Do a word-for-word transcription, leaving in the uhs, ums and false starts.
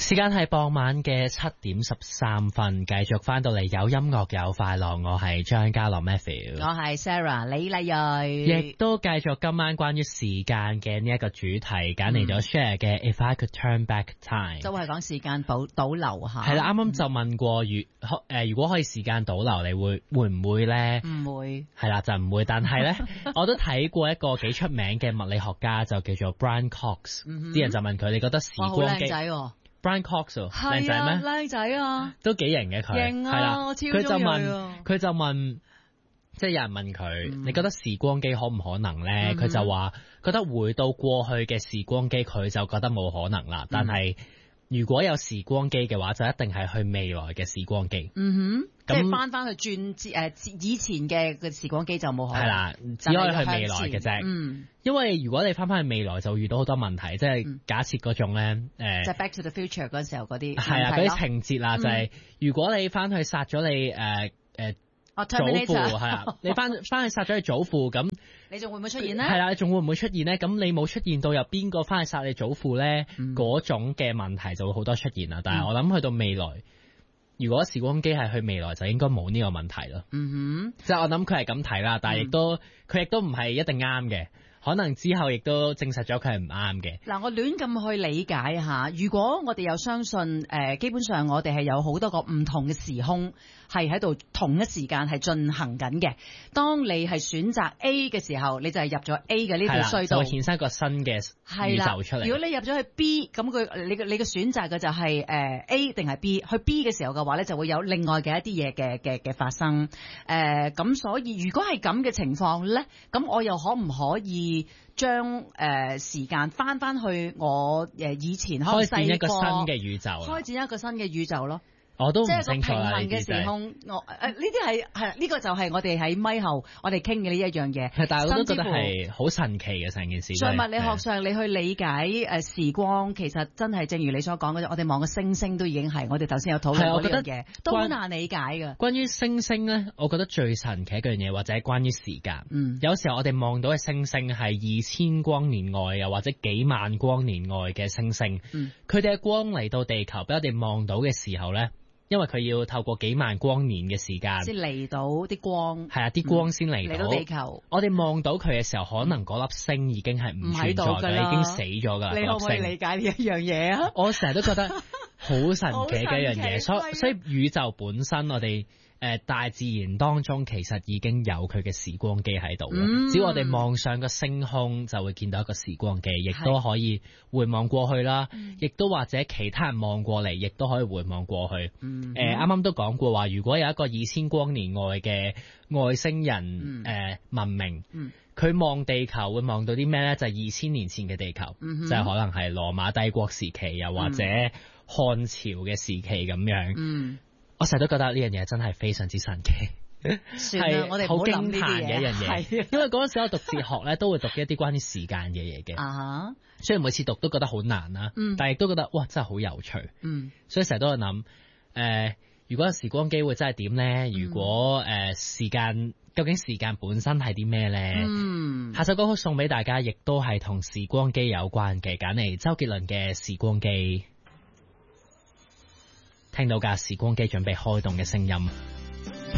時間係傍晚嘅七點十三分，繼續翻到嚟有音樂有快樂，我係張家樂 Matthew， 我係 Sarah 李麗蕊， 亦都繼續今晚關於時間嘅呢一個主題，揀嚟咗 share 嘅 If I Could Turn Back Time， 都係講時間倒倒流吓。 係啦，啱啱就問過，如誒、呃、如果可以時間倒流，你會會唔會咧？唔會。 係啦，就唔會。但係咧，我都睇過一個幾出名嘅物理學家，就叫做 Brian Cox。啲、嗯、人就問佢，你覺得時光機？Brian Cox 靚仔咩？ 靚仔啊， 都幾型嘅佢。 型啊，係啦，我超中意佢。 佢就問，佢就問，即係有人問佢、嗯，你覺得時光機可唔可能咧？佢、嗯、就話覺得回到過去嘅時光機，佢就覺得冇可能啦。嗯、但係如果有時光機嘅話，就一定係去未來嘅時光機。 嗯哼，即係翻翻去轉誒以前嘅嘅時光機就冇可能。係啦， 只可以去未來嘅啫。嗯。因為如果你翻翻去未來，就會遇到好多問題，即係假設嗰種咧，誒、嗯， 即係 Back to the Future 嗰時候嗰啲係啊，嗰啲情節啊、嗯，就係、是、如果你翻去殺咗你誒誒、呃呃、祖父係啊，你翻翻去殺咗你祖父咁， 你仲會唔會出現咧？ 係啦，你仲會唔會出現咧？咁你冇出現到，有邊個翻去殺你祖父咧？嗰、嗯、種嘅問題就會好多出現啦。但係我諗去到未來。如果時光機係去未來，就應該冇呢個問題咯。嗯哼，即係我諗佢係咁睇啦，但係亦都佢亦都唔係一定啱嘅，可能之後亦都證實咗佢係唔啱嘅。 嗱，我亂咁去理解下，如果我哋又相信誒、呃，基本上我哋係有好多個唔同嘅時空係喺度同一時間係進行緊嘅。當你係選擇 A 嘅時候，你就係入咗 A 嘅呢條隧道， 就會衍生一個新嘅宇宙出嚟。 如果你入咗去 B， 咁佢你嘅你嘅選擇嘅就係、是、誒、呃、A 定係 B。去 B 嘅時候嘅話咧，就會有另外嘅一啲嘢嘅嘅嘅發生。誒、呃，咁所以如果係咁嘅情況咧，咁我又可唔可以將誒、呃、時間翻翻去我誒以前開展一個新嘅宇宙， 開展一個新嘅宇宙咯。 我都唔清楚即係個平衡嘅時空，我誒呢啲係係呢個就係我哋喺咪後我哋傾嘅呢一樣嘢。 係，但係我都覺得係好神奇嘅成件事。 在物理學上，你去理解誒時光，其實真係正如你所講嘅，我哋望個星星都已經係我哋頭先有討論過呢樣嘢，都好難理解嘅。 關於星星咧，我覺得最神奇一樣嘢，或者係關於時間。嗯，有時候我哋望到嘅星星係二千光年外，又或者幾萬光年外嘅星星。嗯，佢哋嘅光嚟到地球，俾我哋望到嘅時候咧。因為佢要透過幾萬光年嘅時間先嚟到啲光， 係啊，啲光先嚟到， 嚟到地球。 我哋望到佢嘅時候，可能嗰粒星已經係唔存在嘅，已經死咗噶。 你可唔可以理解呢一樣嘢啊？ 我成日都覺得好神奇嘅一樣嘢，所以所以宇宙本身，我哋。誒、呃，大自然當中其實已經有佢嘅時光機喺度啦。只要我哋望上個星空，就會見到一個時光機，亦都可以回望過去啦。亦都或者其他人望過嚟，亦都可以回望過去。誒、嗯，啱、呃、啱都講過話，如果有一個二千光年外嘅外星人誒、嗯呃、文明，佢、嗯、望地球會望到啲咩咧？就係二千年前嘅地球，嗯、就係、可能係羅馬帝國時期，又或者漢朝嘅時期咁樣。嗯我成日都覺得呢樣嘢真係非常之神奇，係好驚嘆嘅一樣嘢。因為嗰陣時我讀哲學咧，都會讀一啲關於時間嘅嘢嘅。啊，雖然每次讀都覺得好難啦、嗯，但係亦都覺得哇，真係好有趣。嗯，所以成日都喺度諗，誒、呃，如果有時光機會真係點咧？如果誒、呃、時間究竟時間本身係啲咩咧？嗯，下首歌曲送俾大家，亦都係同時光機有關嘅，揀嚟周杰倫嘅《時光機》。聽到架時光機準備開動嘅聲音。